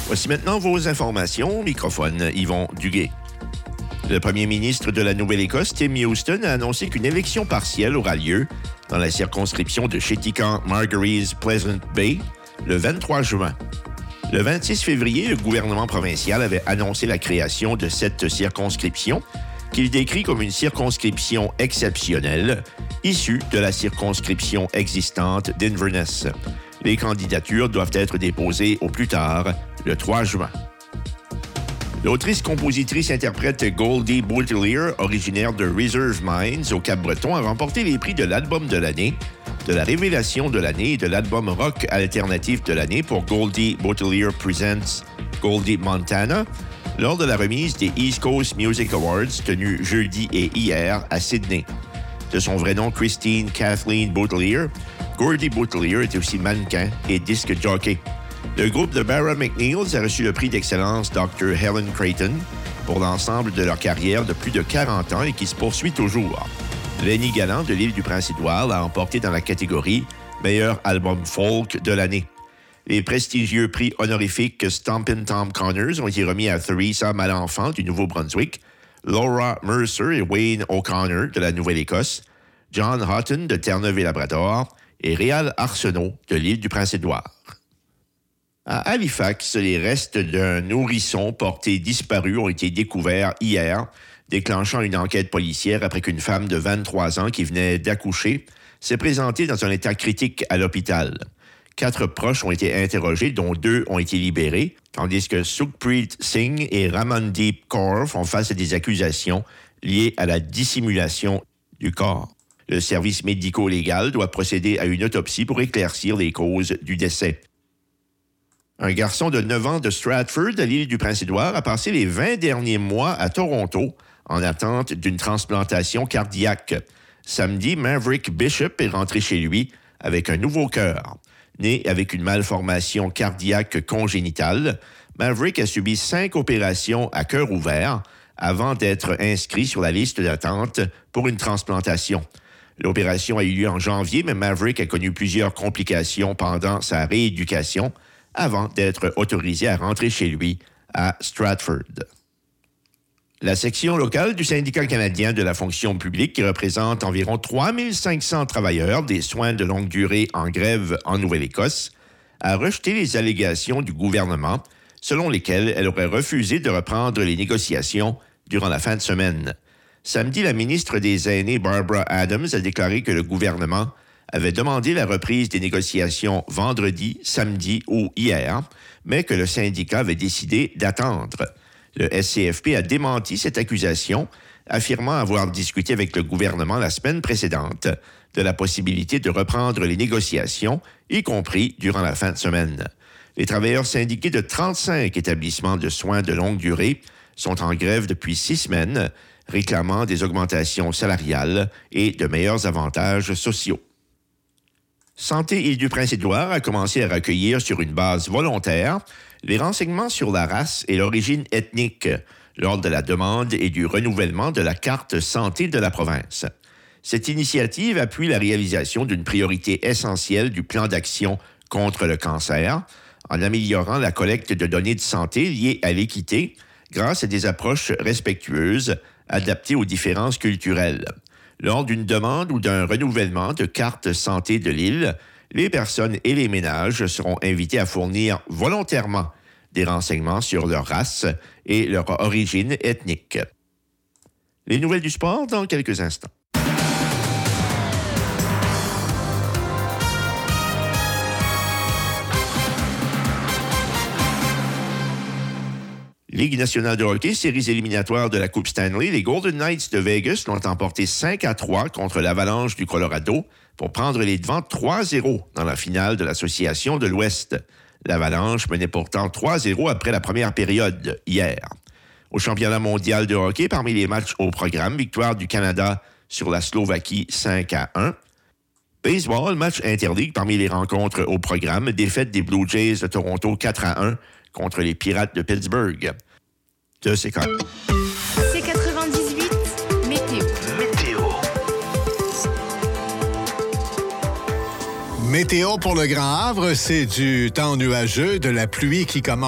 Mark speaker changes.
Speaker 1: Voici maintenant vos informations. Microphone Yvon Duguay. Le premier ministre de la Nouvelle-Écosse, Tim Houston, a annoncé qu'une élection partielle aura lieu dans la circonscription de Chéticamp-Margaries-Pleasant Bay le 23 juin. Le 26 février, le gouvernement provincial avait annoncé la création de cette circonscription qu'il décrit comme une circonscription exceptionnelle issue de la circonscription existante d'Inverness. Les candidatures doivent être déposées au plus tard le 3 juin. L'autrice-compositrice-interprète Goldie Boutilier, originaire de Reserve Mines au Cap-Breton, a remporté les prix de l'album de l'année, de la révélation de l'année et de l'album rock alternatif de l'année pour Goldie Boutilier Presents Goldie Montana lors de la remise des East Coast Music Awards tenus jeudi et hier à Sydney. De son vrai nom Christine Kathleen Boutilier, Goldie Boutilier est aussi mannequin et disque jockey. Le groupe de Barra McNeils a reçu le prix d'excellence Dr. Helen Creighton pour l'ensemble de leur carrière de plus de 40 ans et qui se poursuit toujours. Lenny Gallant de l'île du Prince-Édouard l'a emporté dans la catégorie Meilleur album folk de l'année. Les prestigieux prix honorifiques Stompin' Tom Connors ont été remis à Theresa Malenfant du Nouveau-Brunswick, Laura Mercer et Wayne O'Connor de la Nouvelle-Écosse, John Houghton de Terre-Neuve et Labrador et Réal Arsenault de l'île du Prince-Édouard. À Halifax, les restes d'un nourrisson porté disparu ont été découverts hier, déclenchant une enquête policière après qu'une femme de 23 ans qui venait d'accoucher s'est présentée dans un état critique à l'hôpital. 4 proches ont été interrogés, dont 2 ont été libérés, tandis que Sukhpreet Singh et Ramandeep Kaur font face à des accusations liées à la dissimulation du corps. Le service médico-légal doit procéder à une autopsie pour éclaircir les causes du décès. Un garçon de 9 ans de Stratford, à l'île du Prince-Édouard, a passé les 20 derniers mois à Toronto en attente d'une transplantation cardiaque. Samedi, Maverick Bishop est rentré chez lui avec un nouveau cœur. Né avec une malformation cardiaque congénitale, Maverick a subi 5 opérations à cœur ouvert avant d'être inscrit sur la liste d'attente pour une transplantation. L'opération a eu lieu en janvier, mais Maverick a connu plusieurs complications pendant sa rééducation avant d'être autorisé à rentrer chez lui à Stratford. La section locale du syndicat canadien de la fonction publique, qui représente environ 3500 travailleurs des soins de longue durée en grève en Nouvelle-Écosse, a rejeté les allégations du gouvernement selon lesquelles elle aurait refusé de reprendre les négociations durant la fin de semaine. Samedi, la ministre des Aînés, Barbara Adams, a déclaré que le gouvernement avait demandé la reprise des négociations vendredi, samedi ou hier, mais que le syndicat avait décidé d'attendre. Le SCFP a démenti cette accusation, affirmant avoir discuté avec le gouvernement la semaine précédente de la possibilité de reprendre les négociations, y compris durant la fin de semaine. Les travailleurs syndiqués de 35 établissements de soins de longue durée sont en grève depuis 6 semaines, réclamant des augmentations salariales et de meilleurs avantages sociaux. Santé Île-du-Prince-Édouard a commencé à recueillir sur une base volontaire les renseignements sur la race et l'origine ethnique lors de la demande et du renouvellement de la carte santé de la province. Cette initiative appuie la réalisation d'une priorité essentielle du plan d'action contre le cancer en améliorant la collecte de données de santé liées à l'équité grâce à des approches respectueuses adaptées aux différences culturelles. Lors d'une demande ou d'un renouvellement de carte santé de l'île, les personnes et les ménages seront invités à fournir volontairement des renseignements sur leur race et leur origine ethnique. Les nouvelles du sport dans quelques instants. Ligue nationale de hockey, séries éliminatoires de la Coupe Stanley, les Golden Knights de Vegas l'ont emporté 5-3 contre l'Avalanche du Colorado pour prendre les devants 3-0 dans la finale de l'Association de l'Ouest. L'Avalanche menait pourtant 3-0 après la première période hier. Au championnat mondial de hockey, parmi les matchs au programme, victoire du Canada sur la Slovaquie 5-1. Baseball, match interligue parmi les rencontres au programme, défaite des Blue Jays de Toronto 4-1 contre les Pirates de Pittsburgh. C'est
Speaker 2: 98, météo.
Speaker 3: Météo pour le Grand Havre, c'est du temps nuageux, de la pluie qui commence